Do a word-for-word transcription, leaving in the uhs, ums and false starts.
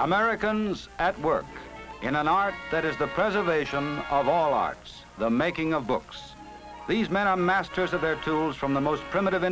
Americans at work in an art that is the preservation of all arts, the making of books. These men are masters of their tools from the most primitive